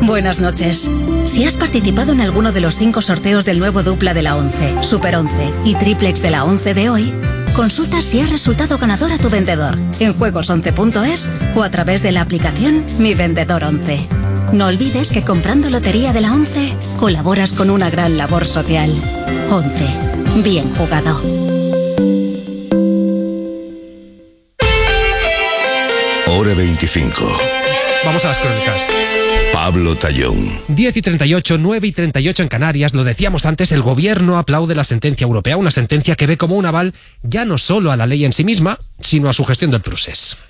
Buenas noches. Si has participado en alguno de los 5 sorteos del nuevo dupla de la 11, Super 11 y triplex de la 11 de hoy, consulta si has resultado ganador a tu vendedor en juegos11.es o a través de la aplicación Mi Vendedor 11. No olvides que comprando lotería de la 11 colaboras con una gran labor social. 11. Bien jugado. Hora 25. Vamos a las crónicas. Pablo Tallón. 10:38, 9:38 en Canarias. Lo decíamos antes, el gobierno aplaude la sentencia europea, una sentencia que ve como un aval ya no solo a la ley en sí misma, sino a su gestión del procés.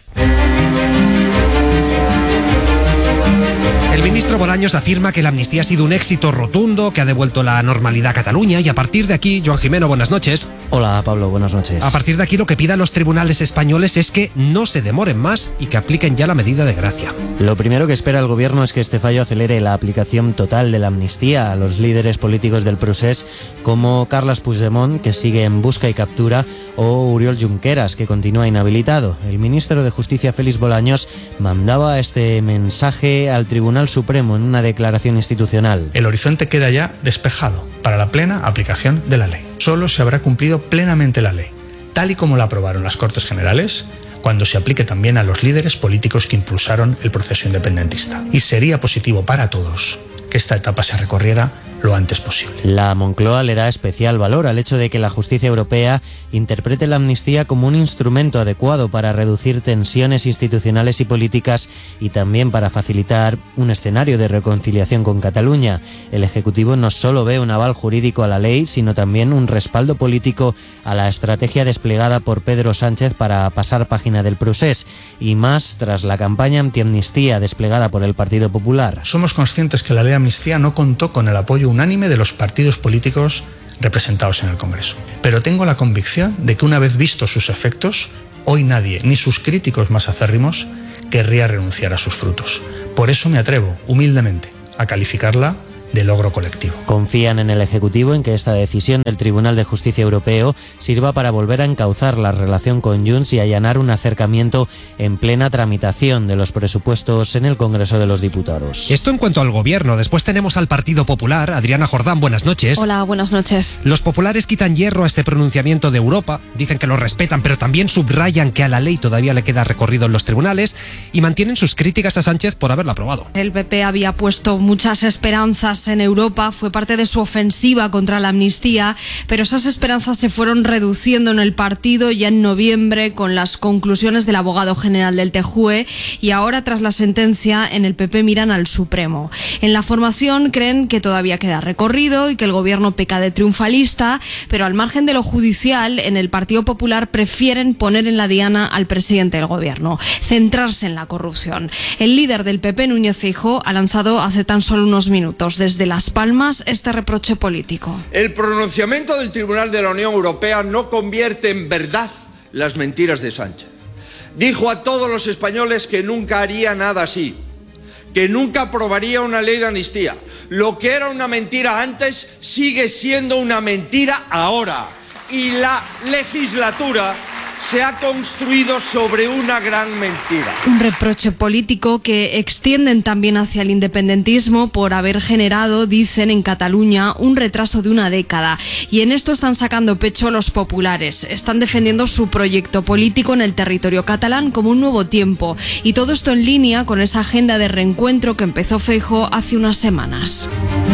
El ministro Bolaños afirma que la amnistía ha sido un éxito rotundo, que ha devuelto la normalidad a Cataluña y a partir de aquí, Joan Jimeno, buenas noches. Hola Pablo, buenas noches. A partir de aquí lo que pidan los tribunales españoles es que no se demoren más y que apliquen ya la medida de gracia. Lo primero que espera el gobierno es que este fallo acelere la aplicación total de la amnistía a los líderes políticos del procés como Carles Puigdemont, que sigue en busca y captura, o Oriol Junqueras, que continúa inhabilitado. El ministro de Justicia, Félix Bolaños, mandaba este mensaje al Tribunal Supremo en una declaración institucional. El horizonte queda ya despejado para la plena aplicación de la ley. Solo se habrá cumplido plenamente la ley, tal y como la aprobaron las Cortes Generales, cuando se aplique también a los líderes políticos que impulsaron el proceso independentista. Y sería positivo para todos que esta etapa se recorriera lo antes posible. La Moncloa le da especial valor al hecho de que la justicia europea interprete la amnistía como un instrumento adecuado para reducir tensiones institucionales y políticas y también para facilitar un escenario de reconciliación con Cataluña. El Ejecutivo no solo ve un aval jurídico a la ley, sino también un respaldo político a la estrategia desplegada por Pedro Sánchez para pasar página del procés, y más tras la campaña antiamnistía desplegada por el Partido Popular. Somos conscientes que la ley de amnistía no contó con el apoyo unánime de los partidos políticos representados en el Congreso. Pero tengo la convicción de que una vez vistos sus efectos, hoy nadie, ni sus críticos más acérrimos, querría renunciar a sus frutos. Por eso me atrevo, humildemente, a calificarla de logro colectivo. Confían en el Ejecutivo en que esta decisión del Tribunal de Justicia Europeo sirva para volver a encauzar la relación con Junts y allanar un acercamiento en plena tramitación de los presupuestos en el Congreso de los Diputados. Esto en cuanto al gobierno. Después tenemos al Partido Popular. Adriana Jordán, buenas noches. Hola, buenas noches. Los populares quitan hierro a este pronunciamiento de Europa, dicen que lo respetan, pero también subrayan que a la ley todavía le queda recorrido en los tribunales y mantienen sus críticas a Sánchez por haberlo aprobado. El PP había puesto muchas esperanzas en Europa, fue parte de su ofensiva contra la amnistía, pero esas esperanzas se fueron reduciendo en el partido ya en noviembre con las conclusiones del abogado general del TJUE, y ahora tras la sentencia en el PP miran al Supremo. En la formación creen que todavía queda recorrido y que el gobierno peca de triunfalista, pero al margen de lo judicial, en el Partido Popular prefieren poner en la diana al presidente del gobierno, centrarse en la corrupción. El líder del PP, Núñez Feijóo, ha lanzado hace tan solo unos minutos desde Las Palmas este reproche político. El pronunciamiento del Tribunal de la Unión Europea no convierte en verdad las mentiras de Sánchez. Dijo a todos los españoles que nunca haría nada así, que nunca aprobaría una ley de amnistía. Lo que era una mentira antes sigue siendo una mentira ahora. Y la legislatura se ha construido sobre una gran mentira. Un reproche político que extienden también hacia el independentismo por haber generado, dicen, en Cataluña un retraso de una década. Y en esto están sacando pecho los populares. Están defendiendo su proyecto político en el territorio catalán como un nuevo tiempo. Y todo esto en línea con esa agenda de reencuentro que empezó Feijóo hace unas semanas.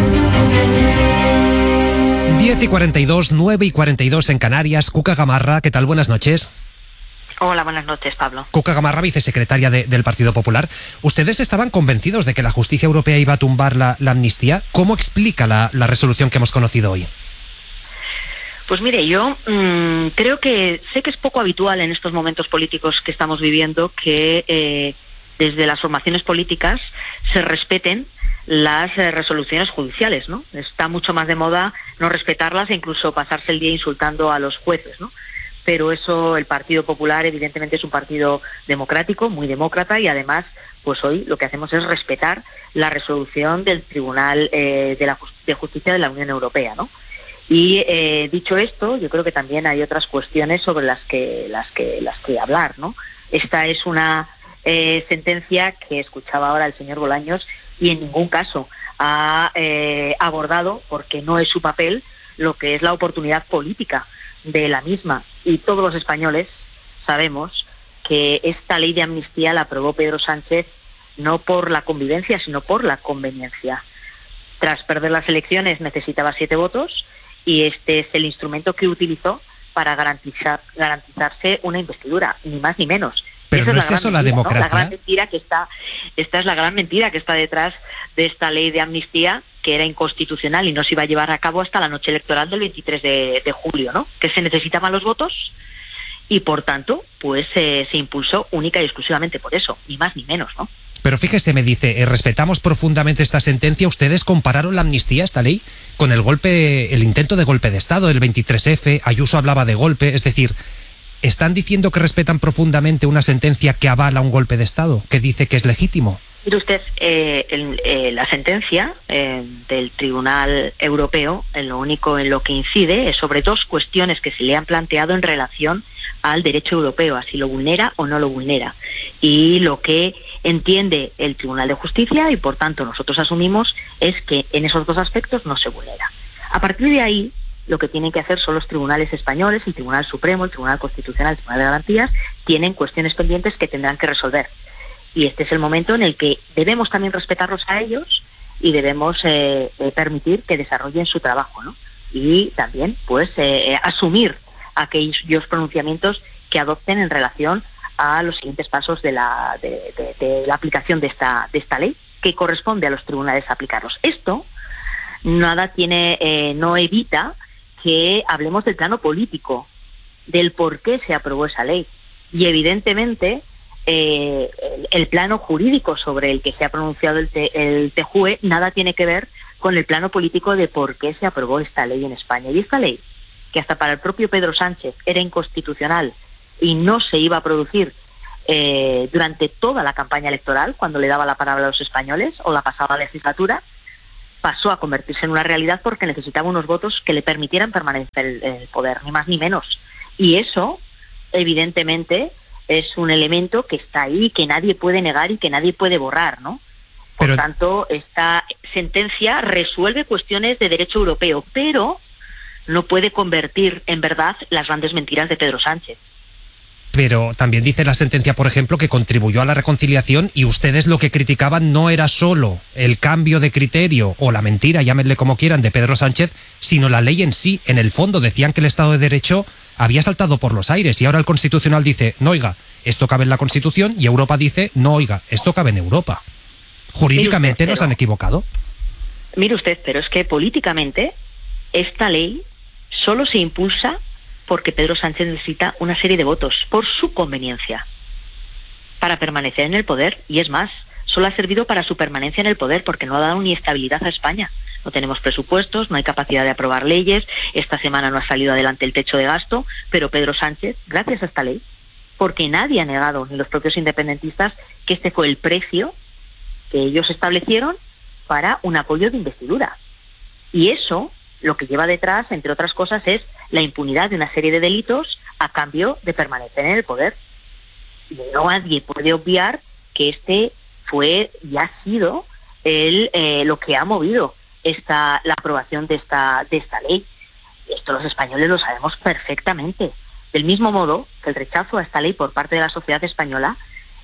10:42, 9:42 en Canarias. Cuca Gamarra, ¿qué tal? Buenas noches. Hola, buenas noches, Pablo. Cuca Gamarra, vicesecretaria del Partido Popular. ¿Ustedes estaban convencidos de que la justicia europea iba a tumbar la amnistía? ¿Cómo explica la resolución que hemos conocido hoy? Pues mire, yo creo que sé que es poco habitual en estos momentos políticos que estamos viviendo que desde las formaciones políticas se respeten las resoluciones judiciales, ¿no? Está mucho más de moda no respetarlas e incluso pasarse el día insultando a los jueces, ¿no? Pero eso, el Partido Popular evidentemente es un partido democrático, muy demócrata, y además pues hoy lo que hacemos es respetar la resolución del Tribunal de Justicia de la Unión Europea, ¿no? Y dicho esto, yo creo que también hay otras cuestiones sobre las que hablar, ¿no? Esta es una sentencia que escuchaba ahora el señor Bolaños y en ningún caso ha abordado, porque no es su papel, lo que es la oportunidad política de la misma. Y todos los españoles sabemos que esta ley de amnistía la aprobó Pedro Sánchez no por la convivencia, sino por la conveniencia. Tras perder las elecciones necesitaba 7 votos y este es el instrumento que utilizó para garantizarse una investidura, ni más ni menos. Pero no es eso la democracia. ¿No? La gran mentira que esta es la gran mentira que está detrás de esta ley de amnistía, que era inconstitucional y no se iba a llevar a cabo hasta la noche electoral del 23 de julio, ¿no? Que se necesitaban los votos y por tanto pues se impulsó única y exclusivamente por eso, ni más ni menos, ¿no? Pero fíjese, me dice, respetamos profundamente esta sentencia. Ustedes compararon la amnistía, esta ley, con el intento de golpe de Estado del 23F. Ayuso hablaba de golpe, es decir, ¿están diciendo que respetan profundamente una sentencia que avala un golpe de Estado, que dice que es legítimo? Mire usted, la sentencia del Tribunal Europeo, lo único en lo que incide es sobre 2 cuestiones que se le han planteado en relación al derecho europeo, a si lo vulnera o no lo vulnera. Y lo que entiende el Tribunal de Justicia, y por tanto nosotros asumimos, es que en esos 2 aspectos no se vulnera. A partir de ahí, lo que tienen que hacer son los tribunales españoles, el Tribunal Supremo, el Tribunal Constitucional, el Tribunal de Garantías, tienen cuestiones pendientes que tendrán que resolver. Y este es el momento en el que debemos también respetarlos a ellos y debemos permitir que desarrollen su trabajo, ¿no? Y también, pues, asumir aquellos pronunciamientos que adopten en relación a los siguientes pasos de la aplicación de esta ley, que corresponde a los tribunales aplicarlos. Esto no evita que hablemos del plano político, del por qué se aprobó esa ley. Y evidentemente el plano jurídico sobre el que se ha pronunciado el TJUE nada tiene que ver con el plano político de por qué se aprobó esta ley en España. Y esta ley, que hasta para el propio Pedro Sánchez era inconstitucional y no se iba a producir durante toda la campaña electoral, cuando le daba la palabra a los españoles, o la pasada legislatura, pasó a convertirse en una realidad porque necesitaba unos votos que le permitieran permanecer en el poder, ni más ni menos. Y eso, evidentemente, es un elemento que está ahí, que nadie puede negar y que nadie puede borrar, ¿no? Por tanto, esta sentencia resuelve cuestiones de derecho europeo, pero no puede convertir en verdad las grandes mentiras de Pedro Sánchez. Pero también dice la sentencia, por ejemplo, que contribuyó a la reconciliación, y ustedes lo que criticaban no era solo el cambio de criterio o la mentira, llámenle como quieran, de Pedro Sánchez, sino la ley en sí. En el fondo decían que el Estado de Derecho había saltado por los aires y ahora el Constitucional dice, no, oiga, esto cabe en la Constitución, y Europa dice, no, oiga, esto cabe en Europa. Jurídicamente nos han equivocado. Mire usted, pero es que políticamente esta ley solo se impulsa porque Pedro Sánchez necesita una serie de votos por su conveniencia para permanecer en el poder, y es más, solo ha servido para su permanencia en el poder porque no ha dado ni estabilidad a España. No tenemos presupuestos, no hay capacidad de aprobar leyes, esta semana no ha salido adelante el techo de gasto, pero Pedro Sánchez, gracias a esta ley, porque nadie ha negado, ni los propios independentistas, que este fue el precio que ellos establecieron para un apoyo de investidura. Y eso, lo que lleva detrás, entre otras cosas, es la impunidad de una serie de delitos a cambio de permanecer en el poder. Y no nadie puede obviar que este fue y ha sido lo que ha movido la aprobación de esta ley. Esto los españoles lo sabemos perfectamente. Del mismo modo que el rechazo a esta ley por parte de la sociedad española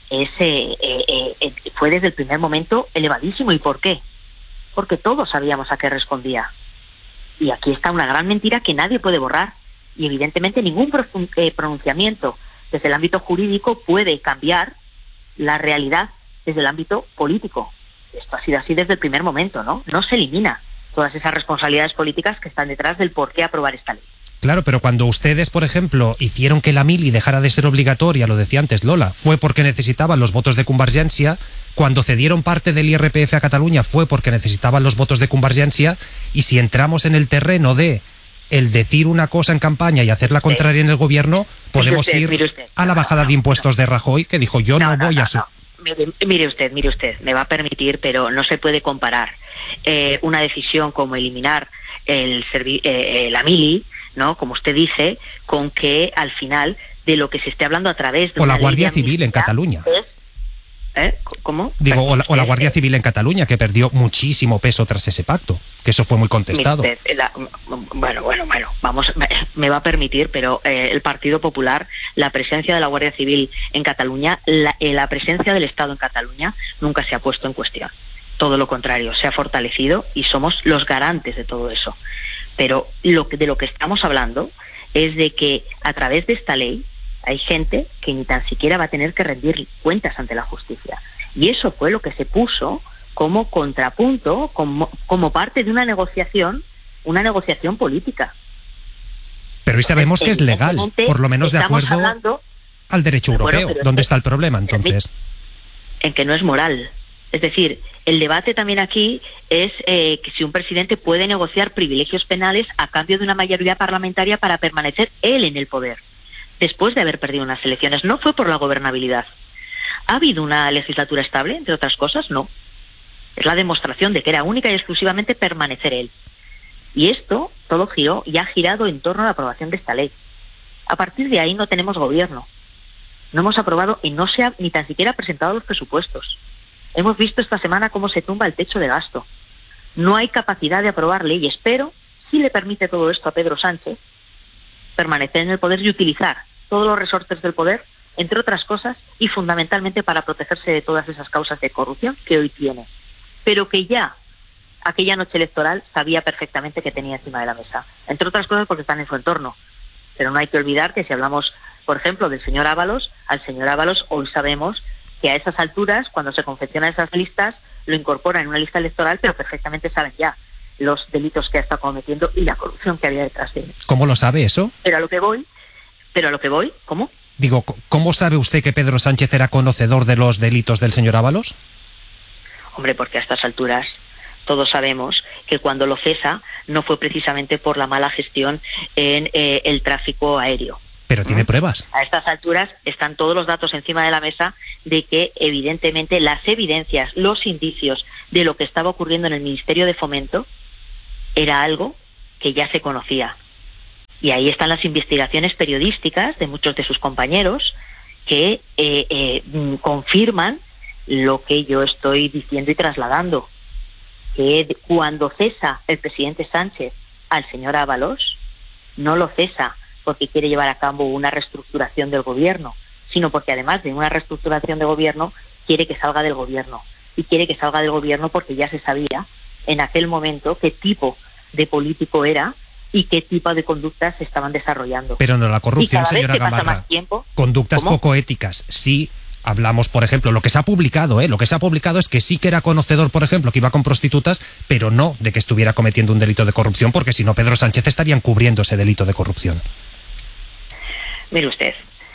fue desde el primer momento elevadísimo. ¿Y por qué? Porque todos sabíamos a qué respondía. Y aquí está una gran mentira que nadie puede borrar. Y evidentemente ningún pronunciamiento desde el ámbito jurídico puede cambiar la realidad desde el ámbito político. Esto ha sido así desde el primer momento, ¿no? No se elimina todas esas responsabilidades políticas que están detrás del por qué aprobar esta ley. Claro, pero cuando ustedes, por ejemplo, hicieron que la mili dejara de ser obligatoria, lo decía antes Lola, fue porque necesitaban los votos de Convergència. Cuando cedieron parte del IRPF a Cataluña fue porque necesitaban los votos de Convergència. Y si entramos en el terreno de el decir una cosa en campaña y hacer la contraria en el gobierno, podemos ir a la bajada de impuestos de Rajoy, que dijo yo no voy a... Mire usted, me va a permitir, pero no se puede comparar una decisión como eliminar la mili, ¿no? Como usted dice, con que al final de lo que se esté hablando a través de o la Guardia Civil en Cataluña. ¿Cómo? Digo, o la Guardia Civil en Cataluña, que perdió muchísimo peso tras ese pacto, que eso fue muy contestado. Bueno, vamos, me va a permitir, pero el Partido Popular, la presencia de la Guardia Civil en Cataluña, la presencia del Estado en Cataluña nunca se ha puesto en cuestión. Todo lo contrario, se ha fortalecido y somos los garantes de todo eso. Pero de lo que estamos hablando es de que a través de esta ley hay gente que ni tan siquiera va a tener que rendir cuentas ante la justicia. Y eso fue lo que se puso como contrapunto, como parte de una negociación política. Pero hoy sabemos que es legal, por lo menos de acuerdo al derecho europeo. Bueno, ¿Dónde está el problema entonces? En que no es moral. Es decir, el debate también aquí es que si un presidente puede negociar privilegios penales a cambio de una mayoría parlamentaria para permanecer él en el poder, después de haber perdido unas elecciones. No fue por la gobernabilidad. ¿Ha habido una legislatura estable, entre otras cosas? No. Es la demostración de que era única y exclusivamente permanecer él. Y esto, todo giró y ha girado en torno a la aprobación de esta ley. A partir de ahí no tenemos gobierno. No hemos aprobado y no se ha ni tan siquiera presentado los presupuestos. Hemos visto esta semana cómo se tumba el techo de gasto. No hay capacidad de aprobar leyes, pero sí le permite todo esto a Pedro Sánchez permanecer en el poder y utilizar todos los resortes del poder, entre otras cosas, y fundamentalmente para protegerse de todas esas causas de corrupción que hoy tiene, pero que ya aquella noche electoral sabía perfectamente que tenía encima de la mesa, entre otras cosas porque están en su entorno. Pero no hay que olvidar que si hablamos, por ejemplo, del señor Ábalos, al señor Ábalos hoy sabemos que a esas alturas, cuando se confeccionan esas listas, lo incorporan en una lista electoral, pero perfectamente saben ya los delitos que ha estado cometiendo y la corrupción que había detrás de él. ¿Cómo lo sabe eso? Pero a lo que voy, ¿cómo? Digo, ¿cómo sabe usted que Pedro Sánchez era conocedor de los delitos del señor Ábalos? Hombre, porque a estas alturas todos sabemos que cuando lo cesa no fue precisamente por la mala gestión en el tráfico aéreo. Pero tiene pruebas. A estas alturas están todos los datos encima de la mesa de que evidentemente las evidencias, los indicios de lo que estaba ocurriendo en el Ministerio de Fomento era algo que ya se conocía. Y ahí están las investigaciones periodísticas de muchos de sus compañeros que confirman lo que yo estoy diciendo y trasladando, que cuando cesa el presidente Sánchez al señor Ábalos, no lo cesa porque quiere llevar a cabo una reestructuración del gobierno, sino porque además de una reestructuración de gobierno, quiere que salga del gobierno. Y quiere que salga del gobierno porque ya se sabía en aquel momento qué tipo de político era y qué tipo de conductas se estaban desarrollando. Pero no la corrupción, señora Gamarra. Conductas poco éticas. Sí, hablamos, por ejemplo, lo que se ha publicado, lo que se ha publicado es que sí que era conocedor, por ejemplo, que iba con prostitutas, pero no de que estuviera cometiendo un delito de corrupción, porque si no, Pedro Sánchez estaría encubriendo ese delito de corrupción. Mire usted,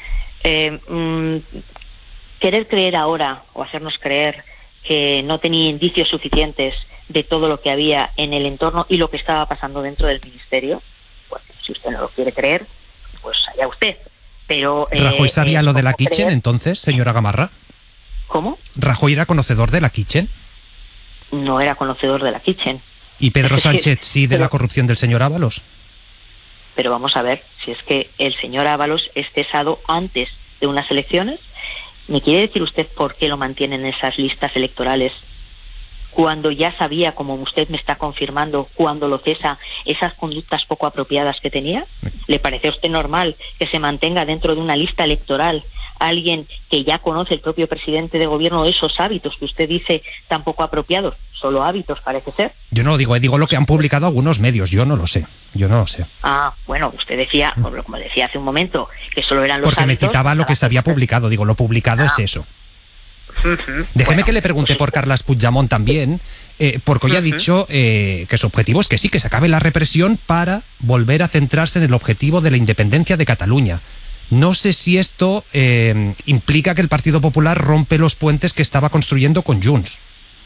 querer creer ahora o hacernos creer que no tenía indicios suficientes de todo lo que había en el entorno y lo que estaba pasando dentro del ministerio, pues si usted no lo quiere creer, pues allá usted. Pero ¿Rajoy sabía lo de la Kitchen entonces, señora Gamarra? ¿Cómo? ¿Rajoy era conocedor de la Kitchen? No era conocedor de la Kitchen. ¿Y Pedro Sánchez sí de la corrupción del señor Ábalos? Pero vamos a ver, si es que el señor Ábalos es cesado antes de unas elecciones, ¿me quiere decir usted por qué lo mantienen en esas listas electorales? Cuando ya sabía, como usted me está confirmando, cuando lo cesa, esas conductas poco apropiadas que tenía. ¿Le parece a usted normal que se mantenga dentro de una lista electoral alguien que ya conoce el propio presidente de gobierno esos hábitos que usted dice tan poco apropiados? Solo hábitos, parece ser. Yo no digo lo que han publicado algunos medios, yo no lo sé. Ah, bueno, usted decía, como decía hace un momento, que solo eran los porque hábitos. Me citaba lo que se había publicado, lo publicado es eso. Déjeme que le pregunte por Carles Puigdemont también, porque hoy ha dicho que su objetivo es que sí, que se acabe la represión para volver a centrarse en el objetivo de la independencia de Cataluña. No sé si esto implica que el Partido Popular rompe los puentes que estaba construyendo con Junts.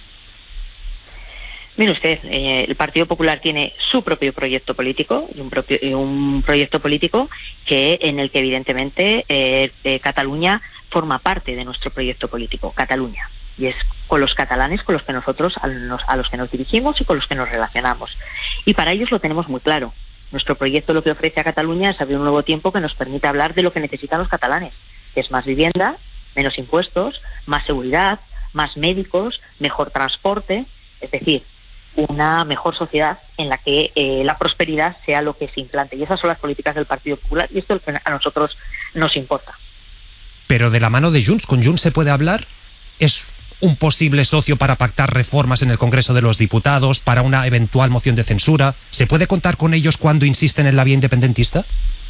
Mire usted, el Partido Popular tiene su propio proyecto político, y un proyecto político en el que evidentemente Cataluña forma parte de nuestro proyecto político, Cataluña. Y es con los catalanes con los que nosotros a los que nos dirigimos y con los que nos relacionamos. Y para ellos lo tenemos muy claro. Nuestro proyecto lo que ofrece a Cataluña es abrir un nuevo tiempo que nos permita hablar de lo que necesitan los catalanes, que es más vivienda, menos impuestos, más seguridad, más médicos, mejor transporte, es decir, una mejor sociedad en la que la prosperidad sea lo que se implante. Y esas son las políticas del Partido Popular, y esto es lo que a nosotros nos importa. Pero de la mano de Junts, ¿con Junts se puede hablar? ¿Es un posible socio para pactar reformas en el Congreso de los Diputados, para una eventual moción de censura? ¿Se puede contar con ellos cuando insisten en la vía independentista?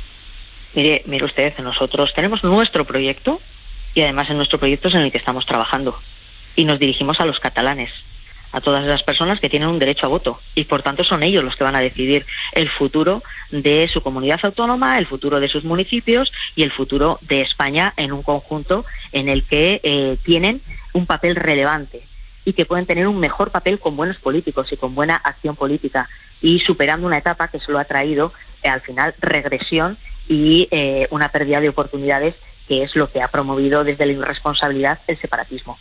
Mire usted, nosotros tenemos nuestro proyecto, y además en nuestro proyecto es en el que estamos trabajando, y nos dirigimos a los catalanes, a todas esas personas que tienen un derecho a voto, y por tanto son ellos los que van a decidir el futuro de su comunidad autónoma, el futuro de sus municipios y el futuro de España en un conjunto en el que tienen un papel relevante y que pueden tener un mejor papel con buenos políticos y con buena acción política, y superando una etapa que solo ha traído al final regresión y una pérdida de oportunidades, que es lo que ha promovido desde la irresponsabilidad el separatismo.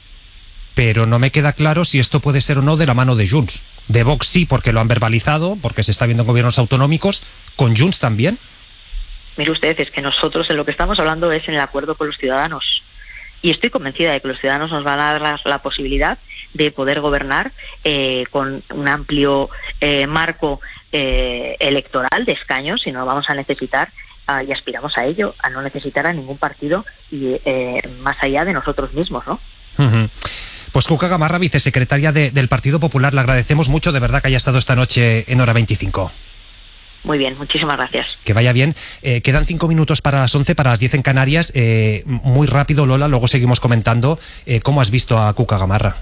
Pero no me queda claro si esto puede ser o no de la mano de Junts. De Vox sí, porque lo han verbalizado, porque se está viendo en gobiernos autonómicos. ¿Con Junts también? Mire usted, es que nosotros en lo que estamos hablando es en el acuerdo con los ciudadanos. Y estoy convencida de que los ciudadanos nos van a dar la posibilidad de poder gobernar con un amplio marco electoral de escaños, y no vamos a necesitar, y aspiramos a ello, a no necesitar a ningún partido y más allá de nosotros mismos, ¿no? Uh-huh. Pues Cuca Gamarra, vicesecretaria del Partido Popular, le agradecemos mucho de verdad que haya estado esta noche en Hora 25. Muy bien, muchísimas gracias. Que vaya bien. Quedan 5 minutos para las 11, para las 10 en Canarias. Muy rápido, Lola, luego seguimos comentando. ¿Cómo has visto a Cuca Gamarra?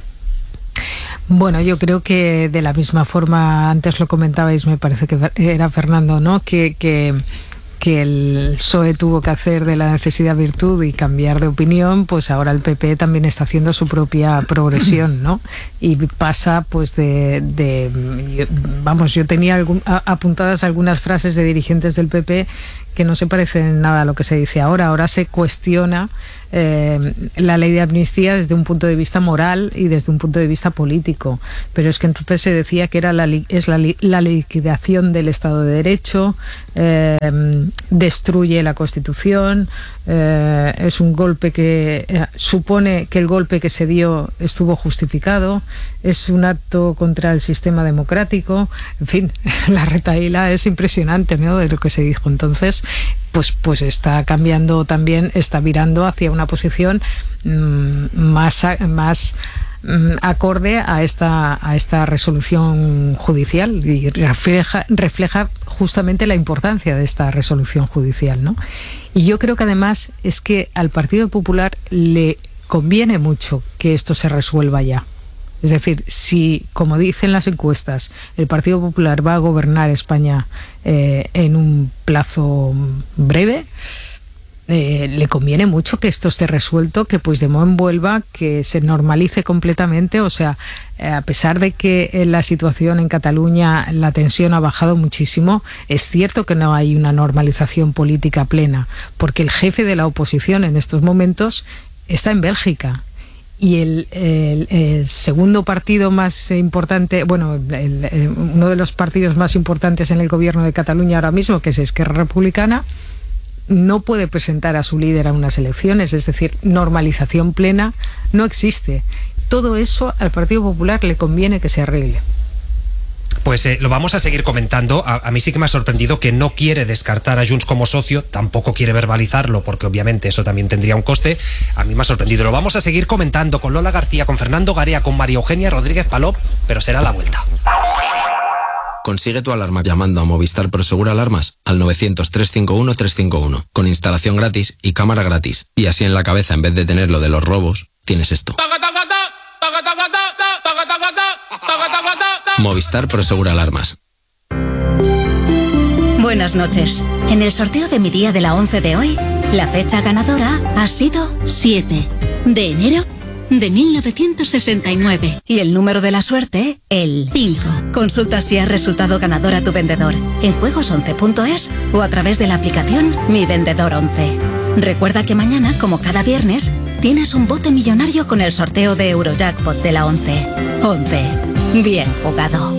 Bueno, yo creo que de la misma forma, antes lo comentabais, me parece que era Fernando, ¿no? Que el PSOE tuvo que hacer de la necesidad virtud y cambiar de opinión, pues ahora el PP también está haciendo su propia progresión, ¿no? Y pasa pues yo tenía apuntadas algunas frases de dirigentes del PP que no se parecen nada a lo que se dice ahora. Ahora se cuestiona la ley de amnistía desde un punto de vista moral y desde un punto de vista político, pero es que entonces se decía que era la liquidación del Estado de Derecho, destruye la Constitución, es un golpe que supone que el golpe que se dio estuvo justificado, es un acto contra el sistema democrático, en fin, la retahíla es impresionante, ¿no?, de lo que se dijo. Entonces pues está cambiando también, está virando hacia una posición más acorde a esta resolución judicial, y refleja justamente la importancia de esta resolución judicial, ¿no? Y yo creo que además es que al Partido Popular le conviene mucho que esto se resuelva ya. Es decir, si, como dicen las encuestas, el Partido Popular va a gobernar España en un plazo breve, le conviene mucho que esto esté resuelto, que Puigdemont vuelva, que se normalice completamente. O sea, a pesar de que en la situación en Cataluña la tensión ha bajado muchísimo, es cierto que no hay una normalización política plena, porque el jefe de la oposición en estos momentos está en Bélgica. Y el segundo partido más importante, bueno, uno de los partidos más importantes en el gobierno de Cataluña ahora mismo, que es Esquerra Republicana, no puede presentar a su líder a unas elecciones. Es decir, normalización plena no existe. Todo eso al Partido Popular le conviene que se arregle. Pues lo vamos a seguir comentando. A mí sí que me ha sorprendido que no quiere descartar a Junts como socio, tampoco quiere verbalizarlo, porque obviamente eso también tendría un coste. A mí me ha sorprendido. Lo vamos a seguir comentando con Lola García, con Fernando Garea, con María Eugenia Rodríguez Palop, pero será la vuelta. Consigue tu alarma llamando a Movistar Prosegur Alarmas al 900-351-351, con instalación gratis y cámara gratis. Y así en la cabeza, en vez de tener lo de los robos, tienes esto. Movistar Prosegur Alarmas. Buenas noches. En el sorteo de mi día de la 11 de hoy, la fecha ganadora ha sido 7 de enero de 1969. Y el número de la suerte, el 5. Consulta si has resultado ganador a tu vendedor en juegos11.es o a través de la aplicación Mi Vendedor 11. Recuerda que mañana, como cada viernes, tienes un bote millonario con el sorteo de Eurojackpot de la 11. 11. Bien jugado.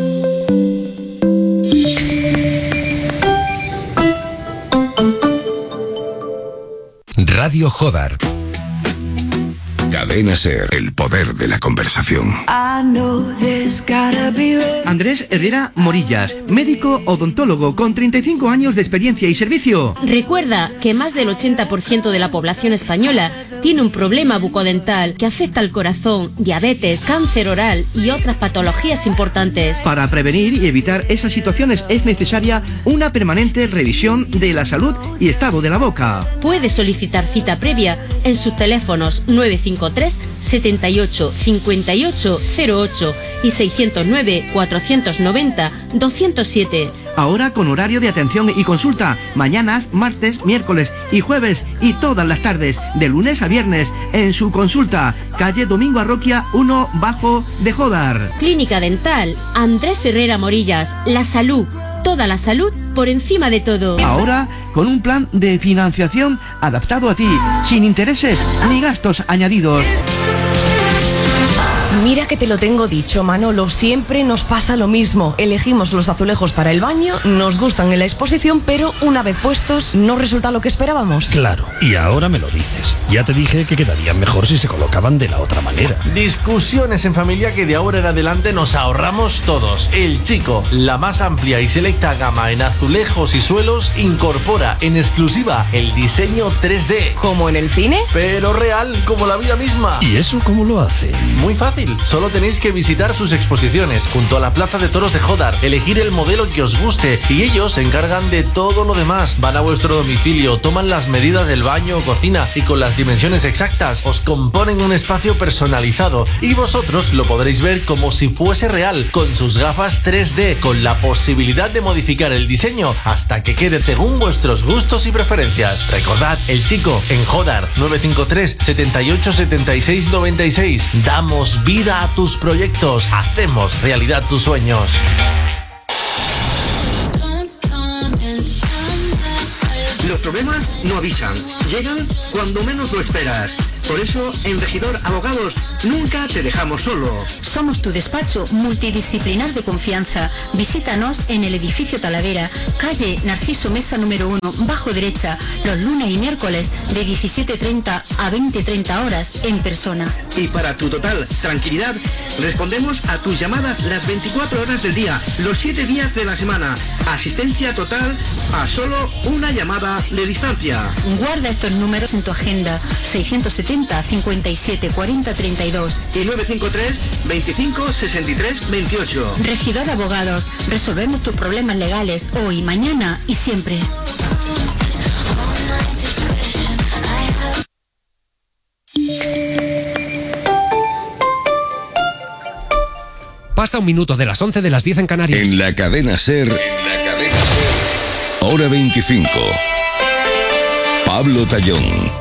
Radio Jodar. Cadena SER, el poder de la conversación. Andrés Herrera Morillas, médico odontólogo con 35 años de experiencia y servicio. Recuerda que más del 80% de la población española tiene un problema bucodental que afecta al corazón, diabetes, cáncer oral y otras patologías importantes. Para prevenir y evitar esas situaciones es necesaria una permanente revisión de la salud y estado de la boca. Puede solicitar cita previa en sus teléfonos 953 78 58 08 y 609 490 207. Ahora con horario de atención y consulta, mañanas, martes, miércoles y jueves y todas las tardes, de lunes a viernes, en su consulta, calle Domingo Arroquia 1 Bajo de Jódar. Clínica Dental Andrés Herrera Morillas, la salud, toda la salud por encima de todo. Ahora con un plan de financiación adaptado a ti, sin intereses ni gastos añadidos. Mira que te lo tengo dicho, Manolo, siempre nos pasa lo mismo. Elegimos los azulejos para el baño, nos gustan en la exposición, pero una vez puestos no resulta lo que esperábamos. Claro, y ahora me lo dices. Ya te dije que quedarían mejor si se colocaban de la otra manera. Discusiones en familia que de ahora en adelante nos ahorramos todos. El Chico, la más amplia y selecta gama en azulejos y suelos, incorpora en exclusiva el diseño 3D. ¿Como en el cine? Pero real, como la vida misma. ¿Y eso cómo lo hace? Muy fácil. Solo tenéis que visitar sus exposiciones junto a la Plaza de Toros de Jódar, elegir el modelo que os guste y ellos se encargan de todo lo demás. Van a vuestro domicilio, toman las medidas del baño o cocina y con las dimensiones exactas os componen un espacio personalizado y vosotros lo podréis ver como si fuese real con sus gafas 3D, con la posibilidad de modificar el diseño hasta que quede según vuestros gustos y preferencias. Recordad, El Chico en Jódar, 953 78 76 96. Damos vida a tus proyectos, hacemos realidad tus sueños. Los problemas no avisan, llegan cuando menos lo esperas. Por eso, en Regidor Abogados, nunca te dejamos solo. Somos tu despacho multidisciplinar de confianza. Visítanos en el edificio Talavera, calle Narciso Mesa número 1, bajo derecha, los lunes y miércoles de 17:30 a 20:30 horas en persona. Y para tu total tranquilidad, respondemos a tus llamadas las 24 horas del día, los 7 días de la semana. Asistencia total a solo una llamada de distancia. Guarda estos números en tu agenda: 670 57 40 32 y 953 25 63 28. Regidor Abogados, resolvemos tus problemas legales hoy, mañana y siempre. Pasa un minuto de las 11 de las 10 en Canarias. En la cadena SER, hora 25. Pablo Tallón.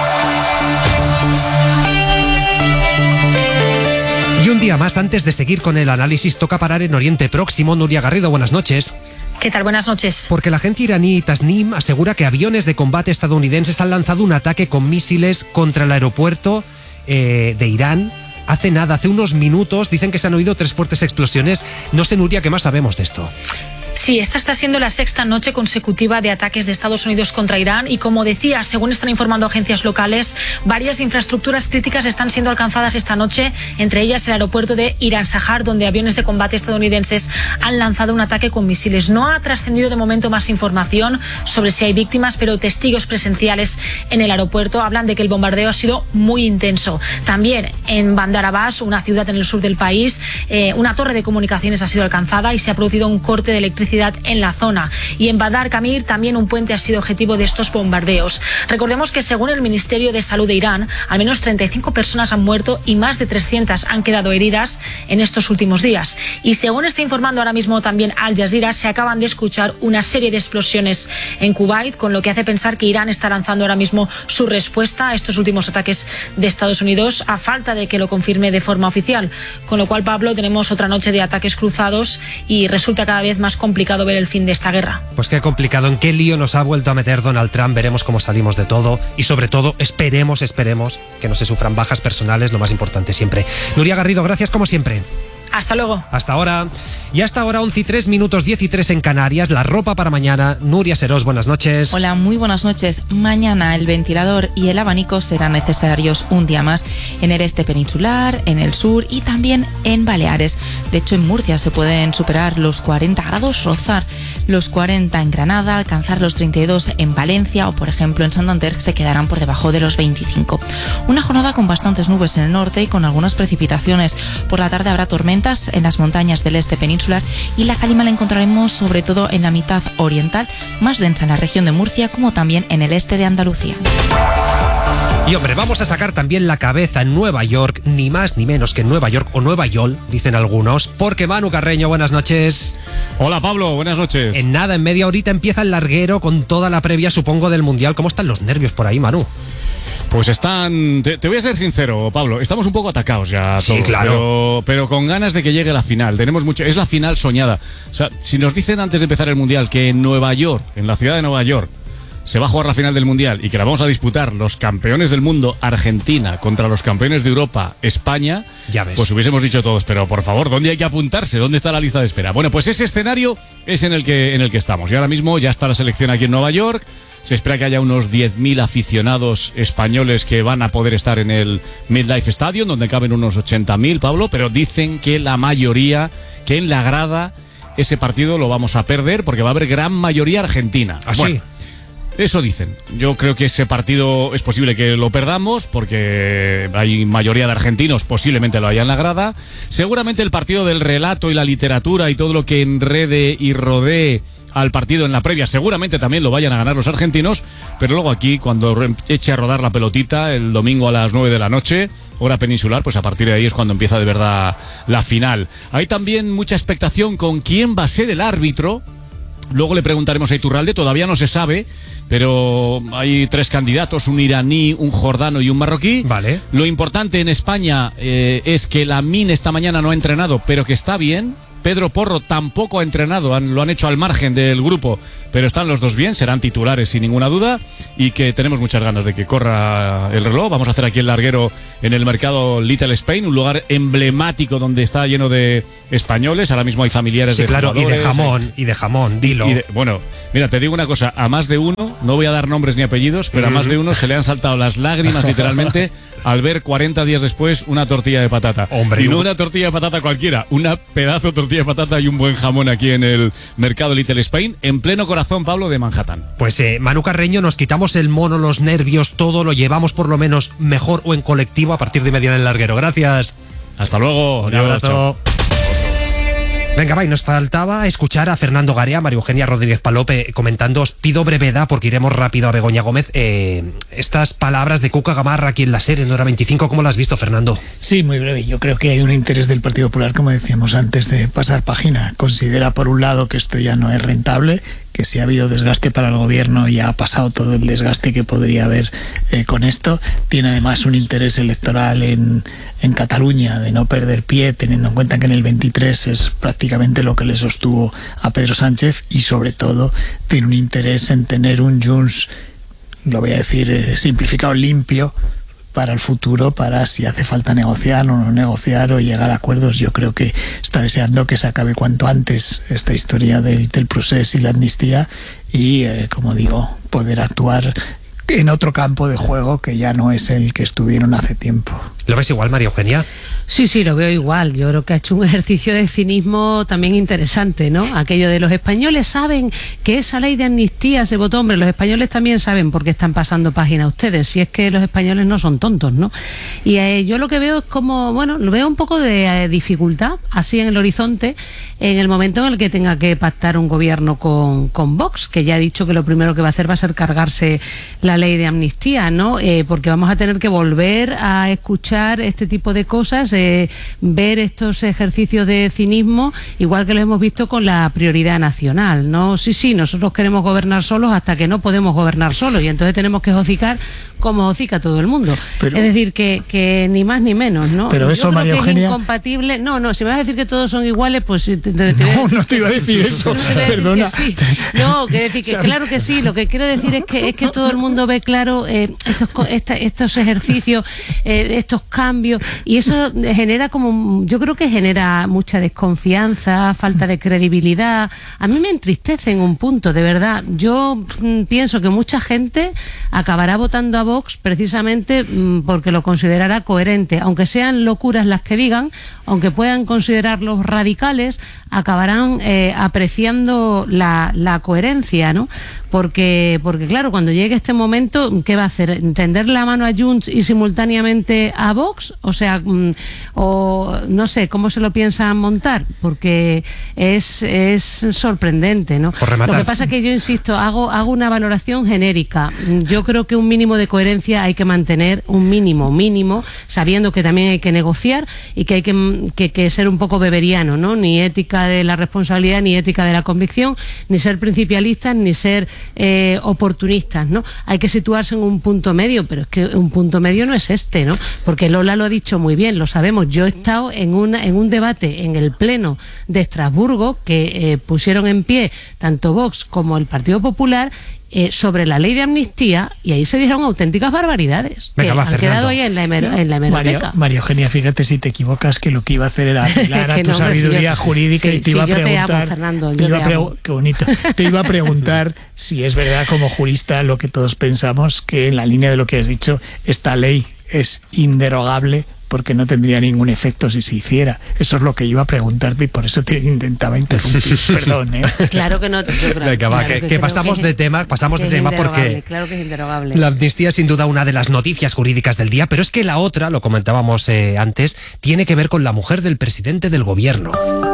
Y un día más, antes de seguir con el análisis, toca parar en Oriente Próximo. Nuria Garrido, buenas noches. ¿Qué tal? Buenas noches. Porque la agencia iraní Tasnim asegura que aviones de combate estadounidenses han lanzado un ataque con misiles contra el aeropuerto de Irán. Hace unos minutos, dicen que se han oído 3 fuertes explosiones. No sé, Nuria, ¿qué más sabemos de esto? Sí, esta está siendo la 6ª noche consecutiva de ataques de Estados Unidos contra Irán y, como decía, según están informando agencias locales, varias infraestructuras críticas están siendo alcanzadas esta noche, entre ellas el aeropuerto de Irán Shahar, donde aviones de combate estadounidenses han lanzado un ataque con misiles. No ha trascendido de momento más información sobre si hay víctimas, pero testigos presenciales en el aeropuerto hablan de que el bombardeo ha sido muy intenso. También en Bandar Abbas, una ciudad en el sur del país, una torre de comunicaciones ha sido alcanzada y se ha producido un corte de electricidad en la zona. Y en Badar Kamir también un puente ha sido objetivo de estos bombardeos. Recordemos que según el Ministerio de Salud de Irán, al menos 35 personas han muerto y más de 300 han quedado heridas en estos últimos días. Y según está informando ahora mismo también Al Jazeera, se acaban de escuchar una serie de explosiones en Kuwait, con lo que hace pensar que Irán está lanzando ahora mismo su respuesta a estos últimos ataques de Estados Unidos, a falta de que lo confirme de forma oficial. Con lo cual, Pablo, tenemos otra noche de ataques cruzados y resulta cada vez más complicado ver el fin de esta guerra. Pues qué complicado, en qué lío nos ha vuelto a meter Donald Trump. Veremos cómo salimos de todo y sobre todo esperemos que no se sufran bajas personales, lo más importante siempre. Nuria Garrido, gracias como siempre. Hasta luego. Hasta ahora. Y hasta ahora 11:03, 10:03 en Canarias. La ropa para mañana. Nuria Serós, buenas noches. Hola, muy buenas noches. Mañana el ventilador y el abanico serán necesarios un día más en el este peninsular, en el sur y también en Baleares. De hecho, en Murcia se pueden superar los 40 grados, rozar los 40 en Granada, alcanzar los 32 en Valencia o, por ejemplo, en Santander se quedarán por debajo de los 25. Una jornada con bastantes nubes en el norte y con algunas precipitaciones. Por la tarde habrá tormentas en las montañas del este peninsular y la calima la encontraremos sobre todo en la mitad oriental, más densa en la región de Murcia como también en el este de Andalucía. Y hombre, vamos a sacar también la cabeza en Nueva York, ni más ni menos que en Nueva York, o Nueva York, dicen algunos, porque Manu Carreño, buenas noches. Hola Pablo, buenas noches. En nada, en media horita empieza el larguero con toda la previa, supongo, del Mundial. ¿Cómo están los nervios por ahí, Manu? Pues están... Te voy a ser sincero, Pablo, estamos un poco atacados ya. Sí, todos, claro. Pero con ganas de que llegue la final. Tenemos mucho... Es la final soñada. O sea, si nos dicen antes de empezar el Mundial que en Nueva York, en la ciudad de Nueva York, se va a jugar la final del Mundial y que la vamos a disputar los campeones del mundo, Argentina, contra los campeones de Europa, España, ya ves, pues hubiésemos dicho todos, pero por favor, ¿dónde hay que apuntarse? ¿Dónde está la lista de espera? Bueno, pues ese escenario es en el que estamos. Y ahora mismo ya está la selección aquí en Nueva York. Se espera que haya unos 10.000 aficionados españoles que van a poder estar en el MetLife Stadium, donde caben unos 80.000, Pablo, pero dicen que la mayoría, que en la grada, ese partido lo vamos a perder porque va a haber gran mayoría argentina. ¿Ah, bueno, sí? Eso dicen. Yo creo que ese partido es posible que lo perdamos porque hay mayoría de argentinos, posiblemente lo haya en la grada. Seguramente el partido del relato y la literatura y todo lo que enrede y rodee al partido en la previa, seguramente también lo vayan a ganar los argentinos, pero luego aquí, cuando eche a rodar la pelotita el domingo a las 9 de la noche, hora peninsular, pues a partir de ahí es cuando empieza de verdad la final. Hay también mucha expectación con quién va a ser el árbitro. Luego le preguntaremos a Iturralde, todavía no se sabe, pero hay 3 candidatos, un iraní, un jordano y un marroquí. Vale. Lo importante en España es que Lamine esta mañana no ha entrenado, pero que está bien. Pedro Porro tampoco ha entrenado, lo han hecho al margen del grupo, pero están los dos bien, serán titulares sin ninguna duda y que tenemos muchas ganas de que corra el reloj. Vamos a hacer aquí el larguero en el mercado Little Spain, un lugar emblemático donde está lleno de españoles. Ahora mismo hay familiares de claro, jugadores. y de jamón, dilo. Bueno, mira, te digo una cosa, a más de uno, no voy a dar nombres ni apellidos, pero a más de uno se le han saltado las lágrimas literalmente al ver 40 días después una tortilla de patata. Hombre, y no una tortilla de patata cualquiera, una pedazo de tortilla de patata y un buen jamón aquí en el mercado Little Spain, en pleno corazón, Pablo, de Manhattan. Pues Manu Carreño, nos quitamos el mono, los nervios, todo lo llevamos por lo menos mejor o en colectivo a partir de media en el larguero. Gracias. Hasta luego. Un abrazo. Venga, va, y nos faltaba escuchar a Fernando Garea, María Eugenia Rodríguez Palope comentando. Os pido brevedad porque iremos rápido a Begoña Gómez. Estas palabras de Cuca Gamarra aquí en la serie en hora 25, ¿cómo las has visto, Fernando? Sí, muy breve. Yo creo que hay un interés del Partido Popular, como decíamos antes de pasar página. Considera, por un lado, que esto ya no es rentable, que si ha habido desgaste para el gobierno ya ha pasado todo el desgaste que podría haber con esto. Tiene además un interés electoral en Cataluña de no perder pie, teniendo en cuenta que en el 23 es prácticamente lo que le sostuvo a Pedro Sánchez, y sobre todo tiene un interés en tener un Junts, lo voy a decir simplificado, limpio para el futuro, para si hace falta negociar o no negociar o llegar a acuerdos. Yo creo que está deseando que se acabe cuanto antes esta historia del procés y la amnistía y, como digo, poder actuar en otro campo de juego que ya no es el que estuvieron hace tiempo. ¿Lo ves igual, María Eugenia? Sí, lo veo igual. Yo creo que ha hecho un ejercicio de cinismo también interesante, ¿no? Aquello de los españoles saben que esa ley de amnistía se votó. Hombre, los españoles también saben por qué están pasando página ustedes, si es que los españoles no son tontos, ¿no? Y yo lo que veo es como, bueno, lo veo un poco de dificultad, así en el horizonte, en el momento en el que tenga que pactar un gobierno con Vox, que ya ha dicho que lo primero que va a hacer va a ser cargarse la ley de amnistía, ¿no? Porque vamos a tener que volver a escuchar este tipo de cosas, ver estos ejercicios de cinismo, igual que lo hemos visto con la prioridad nacional, ¿no? Sí, nosotros queremos gobernar solos hasta que no podemos gobernar solos y entonces tenemos que hocicar como hocica todo el mundo. Es decir, que ni más ni menos, ¿no? Pero eso, María Eugenia... es incompatible. No, si me vas a decir que todos son iguales, pues... No te iba a decir eso, perdona. No, quiero decir que claro que sí, lo que quiero decir es que todo el mundo ve claro estos ejercicios, estos cambios, y eso genera yo creo que genera mucha desconfianza, falta de credibilidad. A mí me entristece en un punto, de verdad. Yo pienso que mucha gente acabará votando a Vox precisamente porque lo considerará coherente, aunque sean locuras las que digan, aunque puedan considerarlos radicales, acabarán apreciando la coherencia, ¿no? Porque claro, cuando llegue este momento, ¿qué va a hacer? ¿Tender la mano a Junts y simultáneamente a Vox? O sea, o no sé, ¿cómo se lo piensan montar? Porque es sorprendente, ¿no? Lo que pasa es que yo insisto, hago una valoración genérica. Yo creo que un mínimo de coherencia hay que mantener, un mínimo, sabiendo que también hay que negociar y que hay que ser un poco beberiano, ¿no? Ni ética de la responsabilidad, ni ética de la convicción, ni ser principialistas, ni ser oportunistas, ¿no? Hay que situarse en un punto medio, pero es que un punto medio no es este, ¿no? Porque Lola lo ha dicho muy bien, lo sabemos. Yo he estado en un debate en el Pleno de Estrasburgo que pusieron en pie tanto Vox como el Partido Popular sobre la ley de amnistía, y ahí se dijeron auténticas barbaridades. Venga, que han quedado ahí en la hemeroteca. María Eugenia, fíjate, si te equivocas, que lo que iba a hacer era apelar a tu sabiduría jurídica y te iba a preguntar... Te amo, Fernando, qué bonito. Te iba a preguntar si es verdad, como jurista, lo que todos pensamos, que en la línea de lo que has dicho, esta ley es inderogable porque no tendría ningún efecto si se hiciera. Eso es lo que iba a preguntarte y por eso te intentaba interrumpir. Perdón, ¿eh? Claro que no. Venga, va, que pasamos de tema porque claro que es inderogable. La amnistía es sin duda una de las noticias jurídicas del día, pero es que la otra, lo comentábamos antes, tiene que ver con la mujer del presidente del gobierno.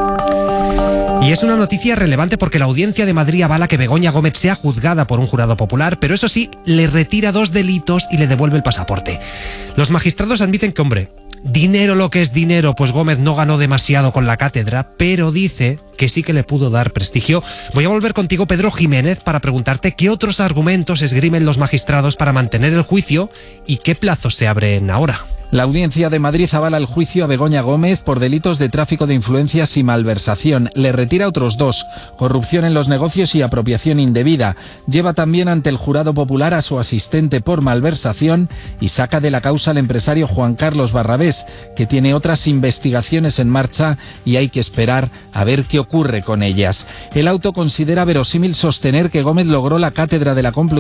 Y es una noticia relevante porque la Audiencia de Madrid avala que Begoña Gómez sea juzgada por un jurado popular, pero eso sí, le retira 2 delitos y le devuelve el pasaporte. Los magistrados admiten que, hombre, dinero lo que es dinero, pues Gómez no ganó demasiado con la cátedra, pero dice que sí que le pudo dar prestigio. Voy a volver contigo, Pedro Jiménez, para preguntarte qué otros argumentos esgrimen los magistrados para mantener el juicio y qué plazos se abren ahora. La Audiencia de Madrid avala el juicio a Begoña Gómez por delitos de tráfico de influencias y malversación. Le retira otros 2, corrupción en los negocios y apropiación indebida. Lleva también ante el jurado popular a su asistente por malversación y saca de la causa al empresario Juan Carlos Barrabés, que tiene otras investigaciones en marcha y hay que esperar a ver qué ocurre con ellas. El auto considera verosímil sostener que Gómez logró la cátedra de la Complutense